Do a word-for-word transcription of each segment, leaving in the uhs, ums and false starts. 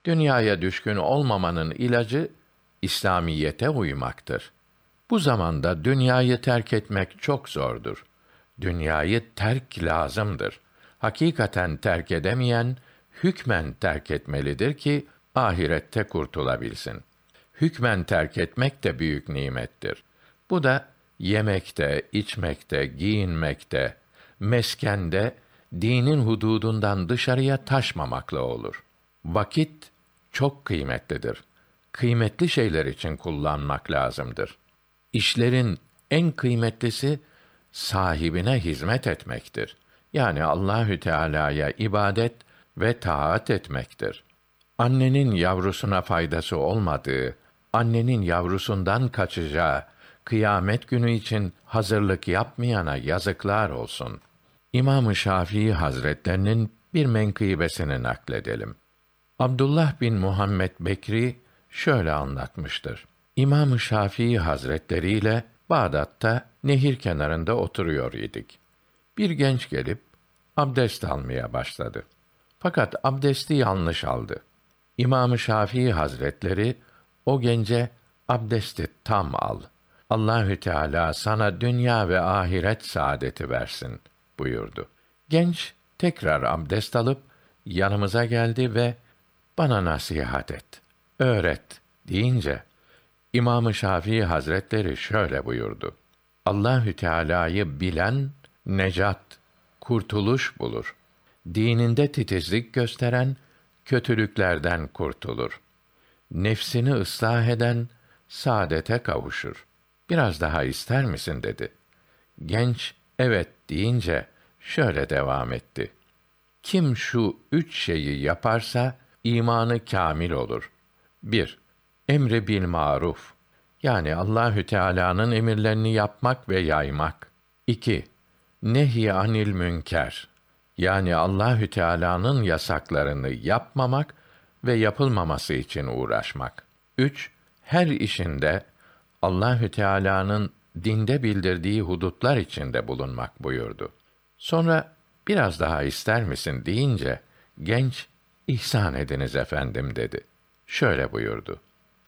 Dünyaya düşkün olmamanın ilacı İslamiyete uymaktır. Bu zamanda dünyayı terk etmek çok zordur. Dünyayı terk lazımdır. Hakikaten terk edemeyen hükmen terk etmelidir ki ahirette kurtulabilsin. Hükmen terk etmek de büyük nimettir. Bu da yemekte, içmekte, giyinmekte, meskende dinin hududundan dışarıya taşmamakla olur. Vakit çok kıymetlidir. Kıymetli şeyler için kullanmak lazımdır. İşlerin en kıymetlisi sahibine hizmet etmektir. Yani Allahü Teala'ya ibadet ve taat etmektir. Annenin yavrusuna faydası olmadığı, annenin yavrusundan kaçacağı kıyamet günü için hazırlık yapmayana yazıklar olsun. İmam-ı Şafii Hazretlerinin bir menkıbesini nakledelim. Abdullah bin Muhammed Bekri şöyle anlatmıştır. İmam-ı Şafii Hazretleri ile Bağdat'ta nehir kenarında oturuyor idik. Bir genç gelip abdest almaya başladı. Fakat abdesti yanlış aldı. İmam-ı Şafii Hazretleri o gence abdesti tam al. Allahü Teala sana dünya ve ahiret saadeti versin buyurdu. Genç tekrar abdest alıp yanımıza geldi ve bana nasihat et, öğret deyince İmam-ı Şafii Hazretleri şöyle buyurdu. Allahü Teala'yı bilen necat, kurtuluş bulur. Dininde titizlik gösteren kötülüklerden kurtulur. Nefsini ıslah eden saadete kavuşur. Biraz daha ister misin dedi. Genç evet deyince şöyle devam etti. Kim şu üç şeyi yaparsa imanı kâmil olur. bir. Emri bil maruf, yani Allahü Teala'nın emirlerini yapmak ve yaymak. iki. Nehy anil münker, yani Allahü Teala'nın yasaklarını yapmamak ve yapılmaması için uğraşmak. üç. Her işinde Allahü Teala'nın dinde bildirdiği hudutlar içinde bulunmak buyurdu. Sonra biraz daha ister misin deyince genç ihsan ediniz efendim dedi. Şöyle buyurdu.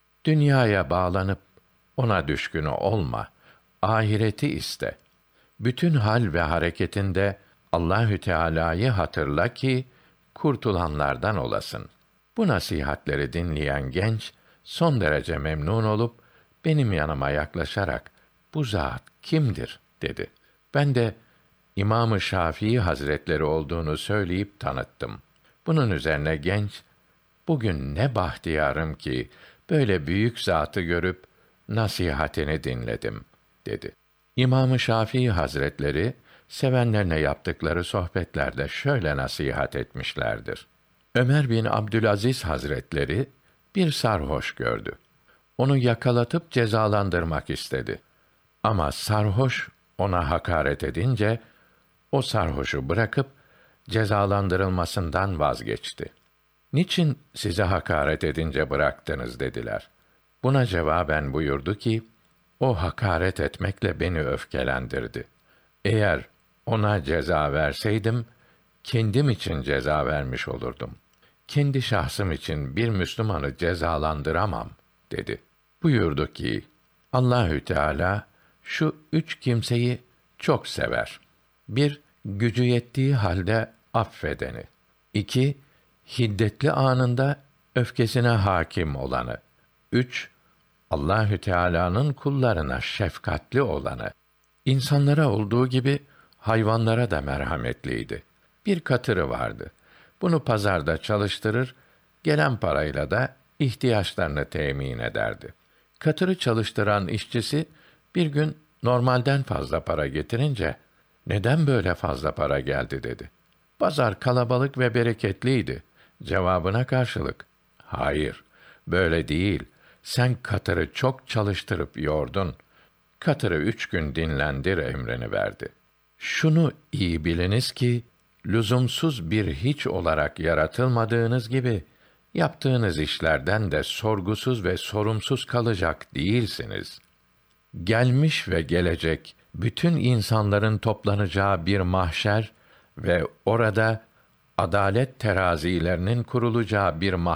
Dünyaya bağlanıp ona düşkün olma. Ahireti iste. Bütün hal ve hareketinde Allahü Teala'yı hatırla ki kurtulanlardan olasın. Bu nasihatleri dinleyen genç son derece memnun olup benim yanıma yaklaşarak bu zat kimdir dedi. Ben de İmam-ı Şafii Hazretleri olduğunu söyleyip tanıttım. Bunun üzerine genç, bugün ne bahtiyarım ki böyle büyük zatı görüp nasihatini dinledim dedi. İmam-ı Şafii Hazretleri sevenlerine yaptıkları sohbetlerde şöyle nasihat etmişlerdir. Ömer bin Abdülaziz Hazretleri bir sarhoş gördü. Onu yakalatıp cezalandırmak istedi. Ama sarhoş ona hakaret edince o sarhoşu bırakıp cezalandırılmasından vazgeçti. Niçin size hakaret edince bıraktınız dediler. Buna cevaben buyurdu ki, o hakaret etmekle beni öfkelendirdi. Eğer ona ceza verseydim, kendim için ceza vermiş olurdum. Kendi şahsım için bir Müslümanı cezalandıramam dedi. Buyurdu ki, Allahü Teala şu üç kimseyi çok sever. Bir, gücü yettiği halde affedeni. İki, hiddetli anında öfkesine hakim olanı. Üç, Allahü Teala'nın kullarına şefkatli olanı. İnsanlara olduğu gibi hayvanlara da merhametliydi. Bir katırı vardı. Bunu pazarda çalıştırır, gelen parayla da ihtiyaçlarını temin ederdi. Katırı çalıştıran işçisi bir gün normalden fazla para getirince, neden böyle fazla para geldi dedi. Pazar kalabalık ve bereketliydi. Cevabına karşılık, hayır, böyle değil. Sen katırı çok çalıştırıp yordun. Katırı üç gün dinlendir emrini verdi. Şunu iyi biliniz ki, lüzumsuz bir hiç olarak yaratılmadığınız gibi, yaptığınız işlerden de sorgusuz ve sorumsuz kalacak değilsiniz. Gelmiş ve gelecek bütün insanların toplanacağı bir mahşer ve orada adalet terazilerinin kurulacağı bir